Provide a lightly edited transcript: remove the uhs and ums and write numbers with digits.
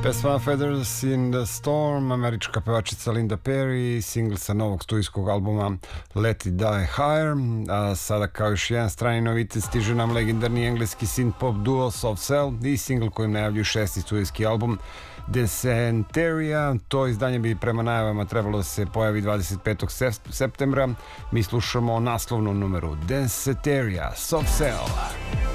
Pesma Feathers in the Storm, američka pevačica Linda Perry, singl sa novog studijskog albuma Let It Die Higher. A sada kao još jedan strani novitet stiže nam legendarni engleski synth-pop duo Soft Cell i singl kojim najavljuju šesti studijski album Decenteria. To izdanje bi prema najavama trebalo da se pojavi 25. septembra. Mi slušamo naslovnu numeru Decenteria, Soft Cell.